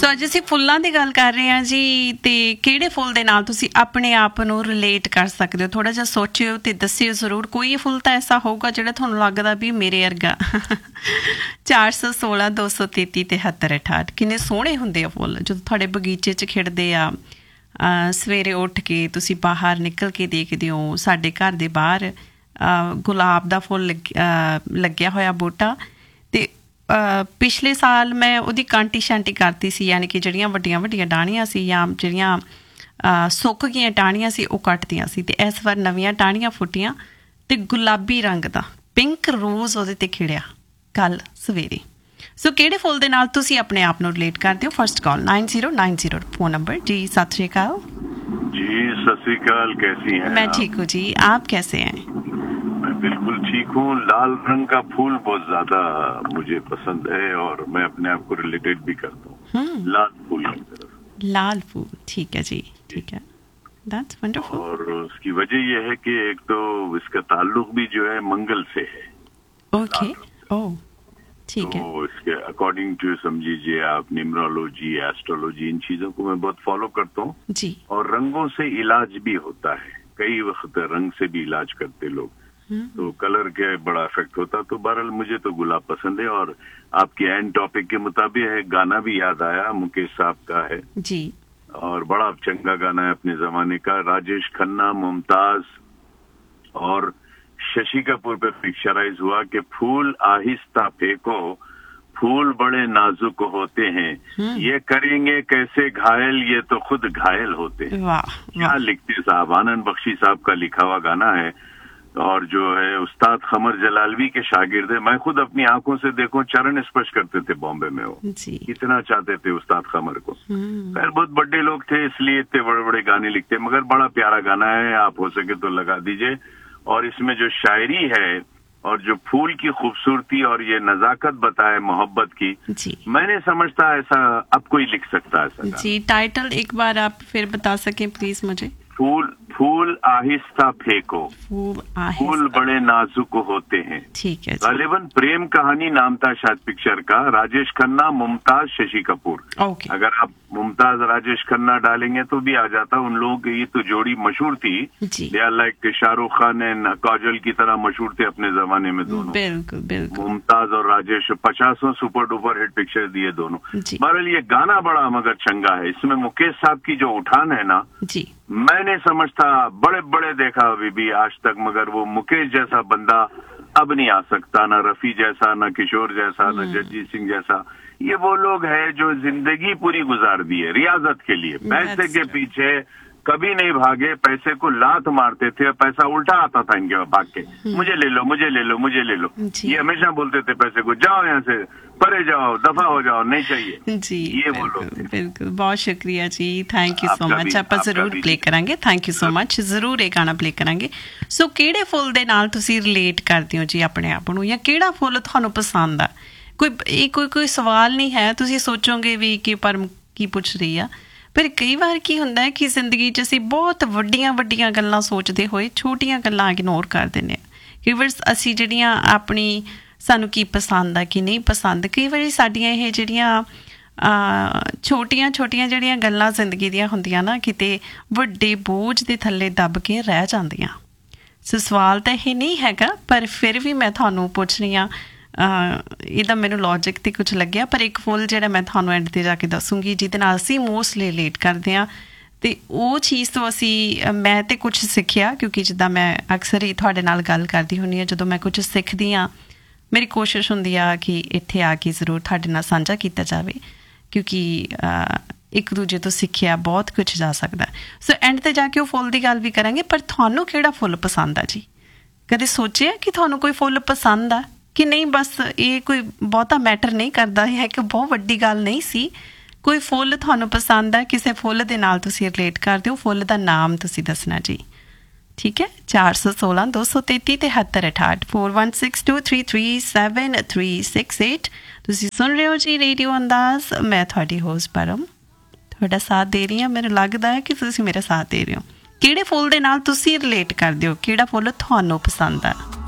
ਸੋ ਅੱਜ ਅਸੀਂ ਫੁੱਲਾਂ ਦੀ ਗੱਲ ਕਰ ਰਹੇ ਹਾਂ ਜੀ, ਤੇ ਕਿਹੜੇ ਫੁੱਲ ਦੇ ਨਾਲ ਤੁਸੀਂ ਆਪਣੇ ਆਪ ਨੂੰ ਰਿਲੇਟ ਕਰ ਸਕਦੇ ਹੋ? ਥੋੜਾ ਜਿਹਾ ਸੋਚਿਓ ਤੇ ਦੱਸਿਓ ਜ਼ਰੂਰ। ਕੋਈ ਫੁੱਲ ਤਾਂ ਐਸਾ ਹੋਊਗਾ ਜਿਹੜਾ ਤੁਹਾਨੂੰ ਲੱਗਦਾ ਵੀ ਮੇਰੇ ਵਰਗਾ। 416 233 73 68 ਕਿੰਨੇ ਸੋਹਣੇ ਹੁੰਦੇ ਆ ਫੁੱਲ ਜਦੋਂ ਤੁਹਾਡੇ ਬਗੀਚੇ 'ਚ ਖਿੜਦੇ ਆ। ਸਵੇਰੇ ਉੱਠ ਕੇ ਤੁਸੀਂ ਬਾਹਰ ਨਿਕਲ ਕੇ ਦੇਖਦੇ ਹੋ, ਸਾਡੇ ਘਰ ਦੇ ਬਾਹਰ ਗੁਲਾਬ ਦਾ ਫੁੱਲ ਲੱਗਿਆ ਹੋਇਆ ਬੂਟਾ। ਤੇ ਪਿਛਲੇ ਸਾਲ ਮੈਂ ਉਹਦੀ ਕਾਂਟੀ ਸ਼ਾਂਟੀ ਕਰਤੀ ਸੀ, ਯਾਨੀ ਕਿ ਜਿਹੜੀਆਂ ਵੱਡੀਆਂ ਵੱਡੀਆਂ ਟਾਹਣੀਆਂ ਸੀ ਜਾਂ ਜਿਹੜੀਆਂ ਸੁੱਕ ਗਈਆਂ ਟਾਹਣੀਆਂ ਸੀ ਉਹ ਕੱਟਦੀਆਂ ਸੀ। ਅਤੇ ਇਸ ਵਾਰ ਨਵੀਆਂ ਟਾਹਣੀਆਂ ਫੁੱਟੀਆਂ ਅਤੇ ਗੁਲਾਬੀ ਰੰਗ ਦਾ ਪਿੰਕ ਰੋਜ਼ ਉਹਦੇ 'ਤੇ ਖਿੜਿਆ ਕੱਲ੍ਹ ਸਵੇਰੇ। ਸੋ ਕਿਹੜੇ ਫੁੱਲ ਦੇ ਨਾਲ ਤੁਸੀਂ ਆਪਣੇ ਆਪ ਨੂੰ ਰਿਲੇਟ ਕਰਦੇ ਹੋ? ਫਸਟ ਕਾਲ 9090 ਫੋਨ ਨੰਬਰ ਜੀ। ਸਤਿ ਸ਼੍ਰੀ ਅਕਾਲ जी। सत श्री अकाल, कैसी हैं? मैं ठीक हूँ जी, आप कैसे हैं? मैं बिल्कुल ठीक हूँ। लाल रंग का फूल बहुत ज्यादा मुझे पसंद है और मैं अपने आप को रिलेटेड भी करता हूँ लाल फूल की तरफ। लाल फूल, ठीक है जी, ठीक है, दैट्स वंडरफुल। और उसकी वजह यह है कि एक तो इसका ताल्लुक भी जो है मंगल से है। ओके, ओह ठीक है। तो इसके अकॉर्डिंग टू समझिए आप न्यूमरोलॉजी, एस्ट्रोलॉजी, इन चीजों को मैं बहुत फॉलो करता हूँ जी। और रंगों से इलाज भी होता है, कई वक्त रंग से भी इलाज करते लोग, तो कलर के बड़ा इफेक्ट होता। तो बहरहाल मुझे तो गुलाब पसंद है। और आपके एंड टॉपिक के मुताबिक है, गाना भी याद आया, मुकेश साहब का है जी, और बड़ा चंगा गाना है अपने जमाने का। राजेश खन्ना, मुमताज और शशि कपूर पे पिक्चराइज हुआ कि फूल आहिस्ता फेंको, फूल बड़े नाजुक होते हैं, ये करेंगे कैसे घायल, ये तो खुद घायल होते हैं। वाह, क्या लिखते साहब, आनंद बख्शी साहब का लिखा हुआ गाना है। और जो है उस्ताद खमर जलालवी के शागिर्द है। मैं खुद अपनी आंखों से देखो चरण स्पर्श करते थे बॉम्बे में, वो जी। इतना चाहते थे उस्ताद खमर को। खैर बहुत बड़े लोग थे इसलिए इतने बड़े बड़े गाने लिखते, मगर बड़ा प्यारा गाना है, आप हो सके तो लगा दीजिए। और इसमें जो शायरी है और जो फूल की खूबसूरती और ये नजाकत बताए मोहब्बत की, जी, मैंने समझता ऐसा अब कोई लिख सकता है ऐसा जी। टाइटल एक बार आप फिर बता सकें प्लीज मुझे? फूल फूल आहिस्ता फेंको, फूल बड़े नाजुक होते हैं। ठीक है। गालिबन प्रेम कहानी नाम था शायद पिक्चर का। राजेश खन्ना, मुमताज, शशि कपूर। ओके। अगर आप मुमताज राजेश खन्ना डालेंगे तो भी आ जाता। उन लोगों की ये तो जोड़ी मशहूर थी, लाइक शाहरुख खान एंड काजल की तरह मशहूर थे अपने जमाने में दोनों। बिल्कुल बिल्कुल। मुमताज और Rajesh 50 super duper hit picture दिए दोनों। बहरहाल ये गाना बड़ा मगर चंगा है। इसमें मुकेश साहब की जो उठान है ना जी, मैंने समझता बड़े बड़े देखा अभी भी आज तक, मगर वो मुकेश जैसा बंदा अब नहीं आ सकता, ना रफी जैसा, ना किशोर जैसा, ना जगजीत सिंह जैसा। ये वो लोग हैं जो जिंदगी पूरी गुजार दी है रियाजत के लिए, पैसे के पीछे कभी नहीं भागे, पैसे को लात मारते थे, पैसा उल्टा आता था इनके भाग के, मुझे ले लो, मुझे ले लो, मुझे ले लो। ये हमेशा बोलते थे पैसे को, जाओ यहाँ से, परे जाओ, दफा हो जाओ, नहीं चाहिए जी। ये वो लोग थे। बिल्कुल, बहुत शुक्रिया जी, थैंक यू सो मच। ਆਪਾਂ ਜ਼ਰੂਰ प्ले करांगे, थैंक यू सो मच, ਜ਼ਰੂਰ ਇਹ ਗਾਣਾ प्ले करांगे। ਸੋ ਕਿਹੜੇ ਫੁੱਲ ਦੇ ਨਾਲ ਤੁਸੀਂ ਰਿਲੇਟ ਕਰਦੇ ਹੋ ਜੀ ਆਪਣੇ ਆਪ ਨੂੰ, ਜਾਂ ਕਿਹੜਾ ਫੁੱਲ ਤੁਹਾਨੂੰ ਪਸੰਦ ਆ? ਕੋਈ ਸਵਾਲ ਨਹੀਂ ਹੈ। ਤੁਸੀਂ ਸੋਚੋਗੇ ਵੀ ਕਿ ਪਰ ਕੀ ਪੁੱਛ ਰਹੀ ਆ, ਪਰ ਕਈ ਵਾਰ ਕੀ ਹੁੰਦਾ ਹੈ ਕਿ ਜ਼ਿੰਦਗੀ 'ਚ ਅਸੀਂ ਬਹੁਤ ਵੱਡੀਆਂ ਵੱਡੀਆਂ ਗੱਲਾਂ ਸੋਚਦੇ ਹੋਏ ਛੋਟੀਆਂ ਗੱਲਾਂ ਇਗਨੋਰ ਕਰ ਦਿੰਦੇ ਹਾਂ। ਕਈ ਵਾਰ ਅਸੀਂ ਜਿਹੜੀਆਂ ਆਪਣੀ ਸਾਨੂੰ ਕੀ ਪਸੰਦ ਆ ਕੀ ਨਹੀਂ ਪਸੰਦ, ਕਈ ਵਾਰੀ ਸਾਡੀਆਂ ਇਹ ਜਿਹੜੀਆਂ ਛੋਟੀਆਂ ਛੋਟੀਆਂ ਜਿਹੜੀਆਂ ਗੱਲਾਂ ਜ਼ਿੰਦਗੀ ਦੀਆਂ ਹੁੰਦੀਆਂ ਨਾ, ਕਿਤੇ ਵੱਡੇ ਬੋਝ ਦੇ ਥੱਲੇ ਦੱਬ ਕੇ ਰਹਿ ਜਾਂਦੀਆਂ। ਸੋ ਸਵਾਲ ਤਾਂ ਇਹ ਨਹੀਂ ਹੈਗਾ, ਪਰ ਫਿਰ ਵੀ ਮੈਂ ਤੁਹਾਨੂੰ ਪੁੱਛ ਰਹੀ ਹਾਂ। ਇਹਦਾ ਮੈਨੂੰ ਲੌਜਿਕ ਤੇ ਕੁਝ ਲੱਗਿਆ, ਪਰ ਇੱਕ ਫੁੱਲ ਜਿਹੜਾ ਮੈਂ ਤੁਹਾਨੂੰ ਐਂਡ 'ਤੇ ਜਾ ਕੇ ਦੱਸੂੰਗੀ ਜਿਹਦੇ ਨਾਲ ਅਸੀਂ ਮੋਸਟਲੀ ਰਿਲੇਟ ਕਰਦੇ ਹਾਂ, ਅਤੇ ਉਹ ਚੀਜ਼ ਤੋਂ ਮੈਂ ਤਾਂ ਕੁਛ ਸਿੱਖਿਆ, ਕਿਉਂਕਿ ਜਿੱਦਾਂ ਮੈਂ ਅਕਸਰ ਹੀ ਤੁਹਾਡੇ ਨਾਲ ਗੱਲ ਕਰਦੀ ਹੁੰਦੀ ਹਾਂ, ਜਦੋਂ ਮੈਂ ਕੁਛ ਸਿੱਖਦੀ ਹਾਂ ਮੇਰੀ ਕੋਸ਼ਿਸ਼ ਹੁੰਦੀ ਆ ਕਿ ਇੱਥੇ ਆ ਕੇ ਜ਼ਰੂਰ ਤੁਹਾਡੇ ਨਾਲ ਸਾਂਝਾ ਕੀਤਾ ਜਾਵੇ, ਕਿਉਂਕਿ ਇੱਕ ਦੂਜੇ ਤੋਂ ਸਿੱਖਿਆ ਬਹੁਤ ਕੁਛ ਜਾ ਸਕਦਾ। ਸੋ ਐਂਡ 'ਤੇ ਜਾ ਕੇ ਉਹ ਫੁੱਲ ਦੀ ਗੱਲ ਵੀ ਕਰਾਂਗੇ, ਪਰ ਤੁਹਾਨੂੰ ਕਿਹੜਾ ਫੁੱਲ ਪਸੰਦ ਆ ਜੀ? ਕਦੇ ਸੋਚਿਆ ਕਿ ਤੁਹਾਨੂੰ ਕੋਈ ਫੁੱਲ ਪਸੰਦ ਆ ਕਿ ਨਹੀਂ? ਬਸ ਇਹ ਕੋਈ ਬਹੁਤਾ ਮੈਟਰ ਨਹੀਂ ਕਰਦਾ ਹੈ, ਕਿ ਬਹੁਤ ਵੱਡੀ ਗੱਲ ਨਹੀਂ ਸੀ। ਕੋਈ ਫੁੱਲ ਤੁਹਾਨੂੰ ਪਸੰਦ ਆ, ਕਿਸੇ ਫੁੱਲ ਦੇ ਨਾਲ ਤੁਸੀਂ ਰਿਲੇਟ ਕਰਦੇ ਹੋ, ਫੁੱਲ ਦਾ ਨਾਮ ਤੁਸੀਂ ਦੱਸਣਾ ਜੀ, ਠੀਕ ਹੈ? 416 233 73 68 4162337368। ਤੁਸੀਂ ਸੁਣ ਰਹੇ ਹੋ ਜੀ ਰੇਡੀਓ ਅੰਦਾਜ਼। ਮੈਂ ਤੁਹਾਡੀ ਹੋਸਟ ਪਰਮ ਤੁਹਾਡਾ ਸਾਥ ਦੇ ਰਹੀ ਹਾਂ। ਮੈਨੂੰ ਲੱਗਦਾ ਹੈ ਕਿ ਤੁਸੀਂ ਮੇਰਾ ਸਾਥ ਦੇ ਰਹੇ ਹੋ। ਕਿਹੜੇ ਫੁੱਲ ਦੇ ਨਾਲ ਤੁਸੀਂ ਰਿਲੇਟ ਕਰਦੇ ਹੋ? ਕਿਹੜਾ ਫੁੱਲ ਤੁਹਾਨੂੰ ਪਸੰਦ ਆ?